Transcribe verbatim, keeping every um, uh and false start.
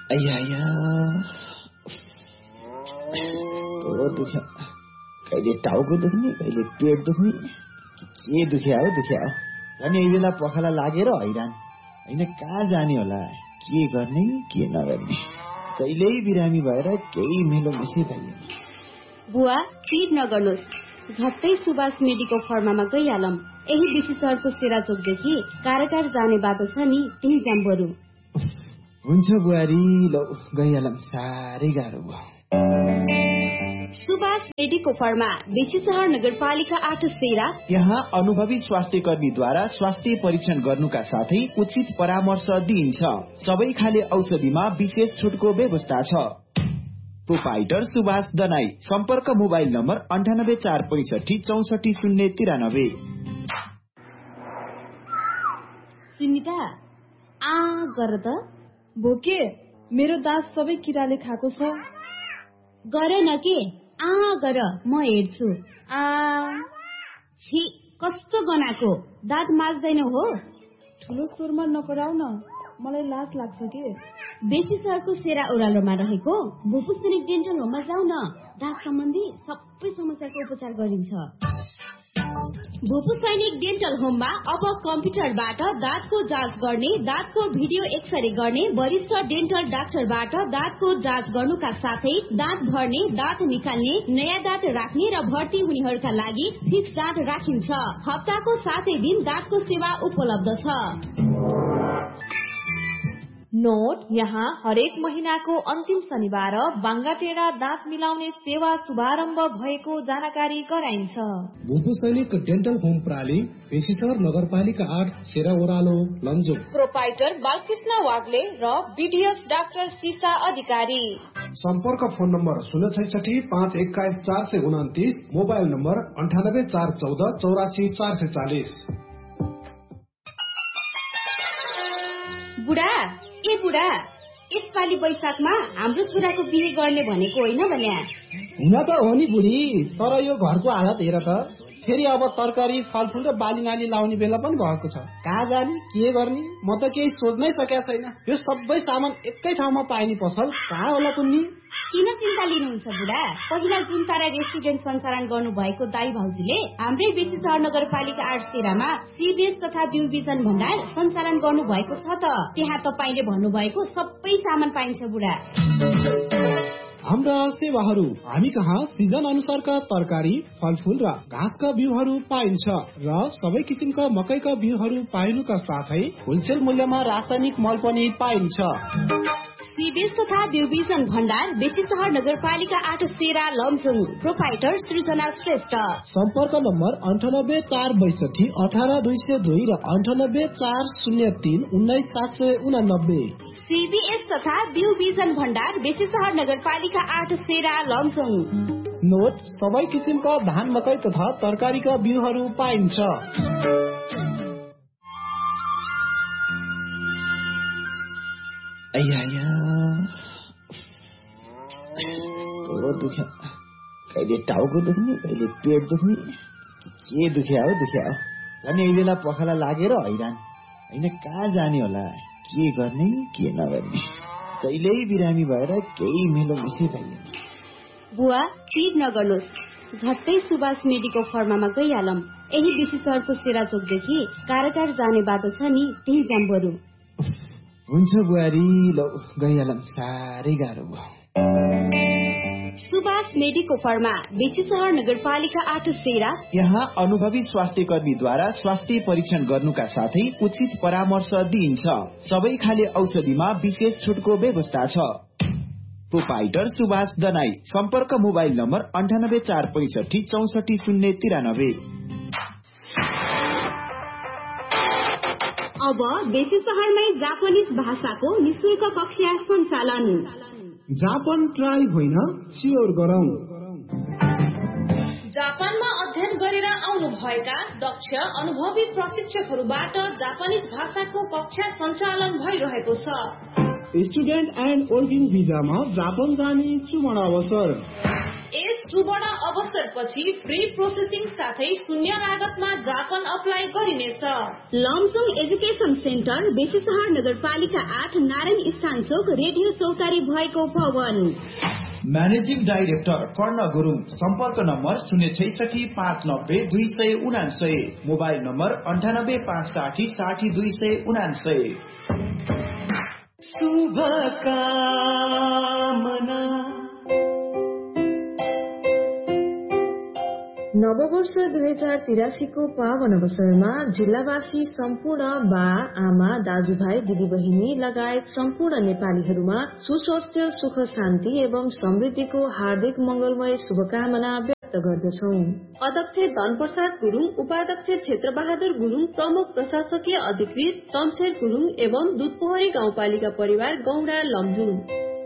अय्या तो दुख्यो कहिले टाउको दुख्ने कहिले पेट दुख्ने के दुख्या हो दुख्या हो झन् यही बेला पखाला लागेर हैरान होइन कहाँ जाने होला के गर्ने के नगर्ने कहिल्यै बिरामी भएर केही मेलो मिसै पाइएन। बुवा पिर नगर्नुहोस्, झट्टै सुभाष मेडिकल फर्मामा गइहालौं। यही बिसी सहरको सेरा चोकदेखि कारागार जाने बाटो छ नि, त्यही जाम बरु। हुन्छ बुहारी, लौ गइहालौं, साह्रै गाह्रो भयो। सुभाष मेडिकल फर्मा बेसी सहर नगरपालिका आठ सेरा। यहाँ अनुभवी स्वास्थ्य कर्मीद्वारा स्वास्थ्य परीक्षण गर्नुका साथै उचित परामर्श दिइन्छ। सबै खाले औषधिमा विशेष छुटको व्यवस्था छ। प्रोपाइटर सुभाष दनाई। सम्पर्क मोबाइल नम्बर अन्ठानब्बे चार पैसठी चौसठी शून्य तिरानब्बे। सुनिता आ गर त भोके मेरो दास सबै किराले खाएको छ। गर न के आ गर म हेर्छु। आ छि कस्तो गनाको दाँत माझ्दैन हो। ठुलो स्वरमा नकराउ न, मलाई लाज लाग्छ के। बेसी सहरको सेरा ओह्रालोमा रहेको भूपू सैनिक डेन्टल होममा जाऊ न, दाँत सम्बन्धी सबै समस्याको उपचार गरिन्छ। भूपू सैनिक डेन्टल होममा अब कम्प्युटरबाट दाँतको जाँच गर्ने, दाँतको भिडियो एक्सरे गर्ने, वरिष्ठ डेन्टल डाक्टरबाट दाँतको जाँच गर्नुका साथै दाँत भर्ने, दाँत निकाल्ने, नयाँ दाँत राख्ने र भर्ती हुनेहरूका लागि फिक्स दाँत राखिन्छ। हप्ताको सातै दिन दाँतको सेवा उपलब्ध छ। नोट, यहाँ हरेक महीनाको अन्तिम शनिबार बाङ्गाटेडा दाँत मिलाउने सेवा शुभारम्भ भएको जानकारी गराइन्छ। भूपू सैनिक डेन्टल होम प्राली, बेसी सहर नगरपालिका आठ, सेरा ओह्रालो, लमजुङ। प्रोपाइटर बालकृष्ण वाग्ले र बीडीएस डाक्टर सीसा अधिकारी। सम्पर्क फोन नम्बर शून्य छैसठी पाँच एक्काइस चार सय उन्तिस, मोबाइल नम्बर अन्ठानब्बे चार चौध चौरासी चार सय चालिस। बुढा ए बुढा, यसपालि वैशाखमा हाम्रो छोराको बिहे गर्ने भनेको होइन भने? हुन त हो नि बुढी, तर यो घरको हालत हेर त, फेरि अब तरकारी फलफुल र बाली नाली लाउने बेला पनि भएको छ। कहाँ जाने के गर्ने म त केही सोच्नै सकेका छैन। यो सबै सामान एकै ठाउँमा पाइने पसल कहाँ होला कुन्नी? किन चिन्ता लिनुहुन्छ बुढा? पहिला जुन तारा रेस्टुरेन्ट सञ्चालन गर्नु भएको दाई भाउजूले हाम्रै बेसी सहर नगरपालिका आठ सेरामा सीबीएस तथा बिउ बिजन भण्डार सञ्चालन गर्नु भएको छ त। त्यहाँ तपाईले भन्नुभएको सबै सामान पाइन्छ बुढा। हाम्रा सेवाहरू, हामी कहाँ सिजन अनुसारका तरकारी, फलफुल र घाँसका बिउहरू पाइन्छ र सबै किसिमका मकैका बिउहरू पाइनुका साथै होलसेल मूल्यमा रासायनिक मल पनि पाइन्छ। सीबीएस तथा बिउ बिजन भण्डार बेसी सहर नगरपालिका आठ सेरा लमजुङ। प्रोपाइटर सृजना श्रेष्ठ। सम्पर्क नम्बर अन्ठानब्बे चार बैसठी अठार दुई सय दुई र अन्ठानब्बे चार शून्य तीन उन्नाइस सात सय उनानब्बे। सीबीएस तथा बिउ बिजन भण्डार बेसी सहर नगरपालिका आठ सेरा लमजुङ। नोट, सबै किसिमका धान मकै तथा तरकारीका बिउहरू पाइन्छ। अय्या तो दुख्यो कहिले टाउको दुख्ने कहिले पेट दुख्ने के दुख्या हो दुख्या हो झन् यही बेला पखाला लागेर हैरान होइन कहाँ जाने होला के गर्ने के नगर्ने कहिल्यै बिरामी भएर केही मेलो मिसै पाइएन। बुवा पिर नगर्नुहोस्, झट्टै सुभाष मेडिकल फर्मामा गइहालौं। यही बेसी सहरको सेरा चोकदेखि कारागार जाने बाटो छ नि, त्यही जाम बरु। हुन्छ बुहारी, लौ गइहालौं, साह्रै गाह्रो भयो। सुभाष मेडिकल फर्मा बेसी सहर नगरपालिका आठ सेरा। यहाँ अनुभवी स्वास्थ्य कर्मीद्वारा स्वास्थ्य परीक्षण गर्नुका साथै उचित परामर्श दिइन्छ। सबै खाले औषधिमा विशेष छुटको व्यवस्था छ। प्रोपाइटर सुभाष दनाई। सम्पर्क मोबाइल नम्बर अन्ठानब्बे चार पैसठी चौसठी शून्य तिरानब्बे। अब बेसी सहरमै जापानिज भाषाको निशुल्क कक्षा सञ्चालन। जापान ट्राई होइन, स्योर गरौं। जापानमा अध्ययन गरेर आउनु भएका दक्ष अनुभवी प्रशिक्षकहरूबाट जापानिज भाषाको कक्षा सञ्चालन भइरहेको छ। स्टुडेन्ट एन्ड वर्किङ भिजामा जापान जाने सुवर्ण अवसर। यस सुवर्ण अवसरपछि फ्री प्रोसेसिङ साथै शून्य लागतमा जापन अप्लाई गरिनेछ। लमजुङ एजुकेसन सेन्टर बेसीसहर नगरपालिका आठ नारायण स्थान चोक रेडियो चौतारी भएको भवन। म्यानेजिङ डाइरेक्टर कर्ण गुरुङ। सम्पर्क नम्बर शून्य छैसठी पाँच नब्बे दुई सय उनासय, मोबाइल नम्बर अन्ठानब्बे पाँच साठी साठी दुई सय उनासय। शुभकामना। नववर्ष दुई हजार तिरासीको पावन अवसरमा जिल्लावासी सम्पूर्ण बा आमा दाजुभाइ दिदीबहिनी लगायत सम्पूर्ण नेपालीहरूमा सुस्वास्थ्य सुख शान्ति एवं समृद्धिको हार्दिक मंगलमय शुभकामना व्यक्त गर्दछौ। अध्यक्ष धनप्रसाद गुरुङ, उपाध्यक्ष क्षेत्र बहादुर गुरुङ, प्रमुख प्रशासकीय अधिकृत शमशेर गुरुङ एवं दुधपोखरी गाउँपालिका परिवार गौडा लमजुङ।